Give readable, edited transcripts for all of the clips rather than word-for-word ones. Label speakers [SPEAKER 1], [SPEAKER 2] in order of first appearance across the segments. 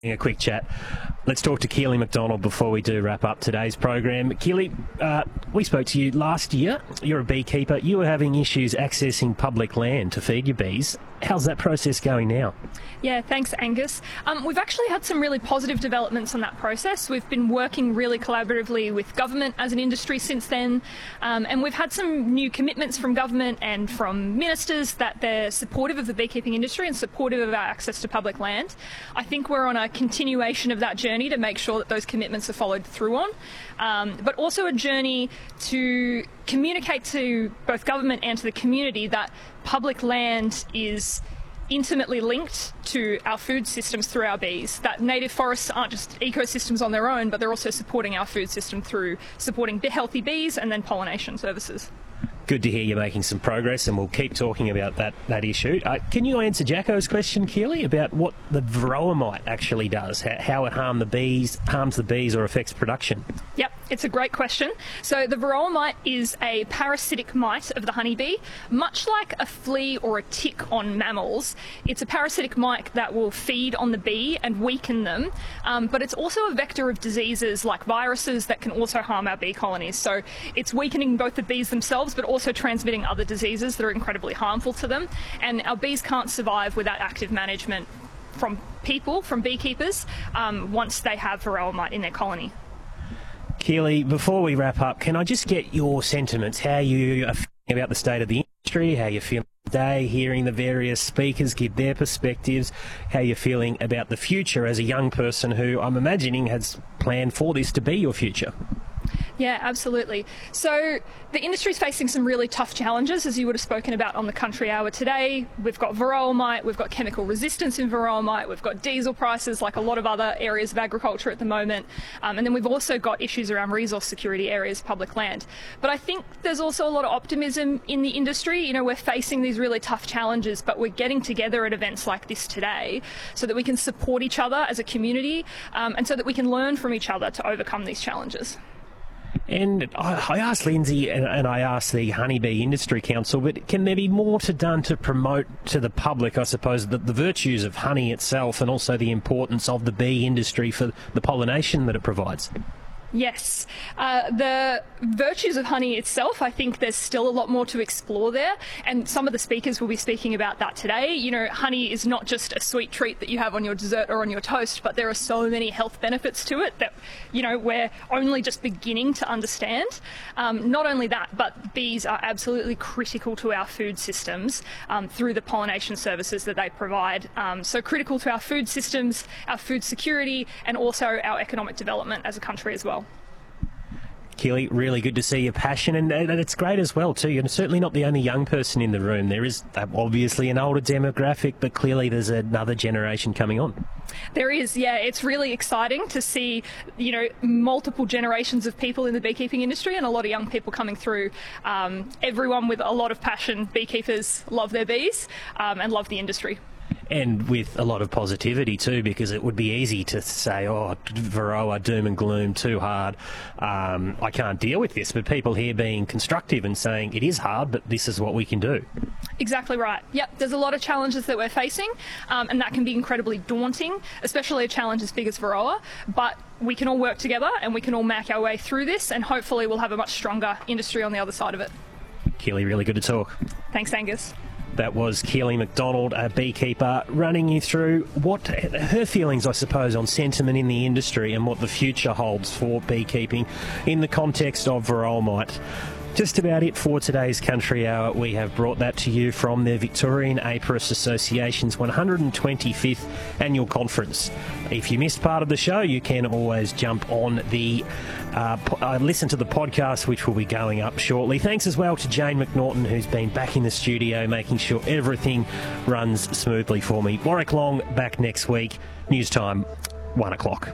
[SPEAKER 1] A quick chat. Let's talk to Keely McDonald before we do wrap up today's program. Keely, we spoke to you last year. You're a beekeeper. You were having issues accessing public land to feed your bees. How's that process going now?
[SPEAKER 2] Yeah, thanks, Angus. We've actually had some really positive developments on that process. We've been working really collaboratively with government as an industry since then, and we've had some new commitments from government and from ministers that they're supportive of the beekeeping industry and supportive of our access to public land. I think we're on a continuation of that journey to make sure that those commitments are followed through on, but also a journey to communicate to both government and to the community that public land is intimately linked to our food systems through our bees, that native forests aren't just ecosystems on their own, but they're also supporting our food system through supporting healthy bees and then pollination services.
[SPEAKER 1] Good to hear you're making some progress, and we'll keep talking about that issue. Can you answer Jacko's question, Keely, about what the varroa mite actually does, how it harms the bees or affects production? Yep,
[SPEAKER 2] it's a great question. So the varroa mite is a parasitic mite of the honeybee. Much like a flea or a tick on mammals, it's a parasitic mite that will feed on the bee and weaken them, but it's also a vector of diseases like viruses that can also harm our bee colonies. So it's weakening both the bees themselves, but also transmitting other diseases that are incredibly harmful to them. And our bees can't survive without active management from people, from beekeepers, once they have varroa mite in their colony.
[SPEAKER 1] Keely, before we wrap up, can I just get your sentiments, how you are feeling about the state of the industry, how you're feeling today, hearing the various speakers give their perspectives, how you're feeling about the future as a young person who I'm imagining has planned for this to be your future?
[SPEAKER 2] Yeah, absolutely. So the industry is facing some really tough challenges, as you would have spoken about on the Country Hour today. We've got varroa mite, we've got chemical resistance in varroa mite, we've got diesel prices like a lot of other areas of agriculture at the moment, and then we've also got issues around resource security areas, public land. But I think there's also a lot of optimism in the industry. You know, we're facing these really tough challenges, but we're getting together at events like this today so that we can support each other as a community, and so that we can learn from each other to overcome these challenges.
[SPEAKER 1] And I asked Lindsay and I asked the Honeybee Industry Council, but can there be more done to promote to the public, I suppose, the virtues of honey itself and also the importance of the bee industry for the pollination that it provides?
[SPEAKER 2] Yes. The virtues of honey itself, I think there's still a lot more to explore there, and some of the speakers will be speaking about that today. You know, honey is not just a sweet treat that you have on your dessert or on your toast, but there are so many health benefits to it that, you know, we're only just beginning to understand. Not only that, but bees are absolutely critical to our food systems through the pollination services that they provide. So critical to our food systems, our food security, and also our economic development as a country as well.
[SPEAKER 1] Keely, really good to see your passion, and it's great as well too. You're certainly not the only young person in the room. There is obviously an older demographic, but clearly there's another generation coming on.
[SPEAKER 2] There is, yeah. It's really exciting to see, you know, multiple generations of people in the beekeeping industry and a lot of young people coming through. Everyone with a lot of passion. Beekeepers love their bees and love the industry.
[SPEAKER 1] And with a lot of positivity too, because it would be easy to say, oh, varroa, doom and gloom, too hard. I can't deal with this. But people here being constructive and saying it is hard, but this is what we can do.
[SPEAKER 2] Exactly right. Yep, there's a lot of challenges that we're facing, and that can be incredibly daunting, especially a challenge as big as varroa. But we can all work together and we can all make our way through this, and hopefully we'll have a much stronger industry on the other side of it.
[SPEAKER 1] Keely, really good to talk.
[SPEAKER 2] Thanks, Angus.
[SPEAKER 1] That was Keely McDonald, a beekeeper, running you through what her feelings, I suppose, on sentiment in the industry and what the future holds for beekeeping in the context of varroa mite. Just about it for today's Country Hour. We have brought that to you from the Victorian Apiarist Association's 125th Annual Conference. If you missed part of the show, you can always jump on the listen to the podcast, which will be going up shortly. Thanks as well to Jane McNaughton, who's been back in the studio making sure everything runs smoothly for me. Warwick Long back next week. News time, 1 o'clock.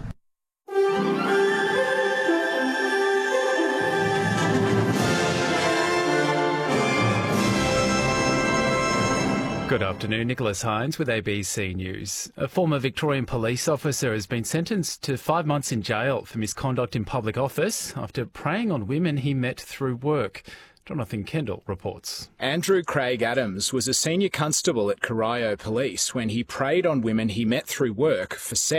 [SPEAKER 3] Good afternoon, Nicholas Hines with ABC News. A former Victorian police officer has been sentenced to 5 months in jail for misconduct in public office after preying on women he met through work. Jonathan Kendall reports.
[SPEAKER 4] Andrew Craig Adams was a senior constable at Corio Police when he preyed on women he met through work for sex.